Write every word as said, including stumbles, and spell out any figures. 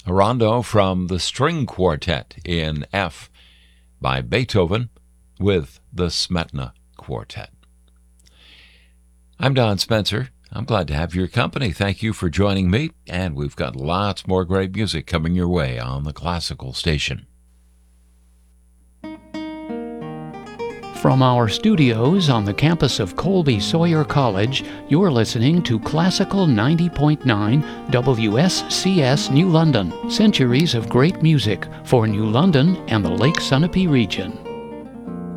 a rondo from the String Quartet in F by Beethoven with the Smetana Quartet. I'm Don Spencer. I'm glad to have your company. Thank you for joining me, and we've got lots more great music coming your way on the Classical Station. From our studios on the campus of Colby Sawyer College, you're listening to Classical ninety point nine W S C S New London, centuries of great music for New London and the Lake Sunapee region.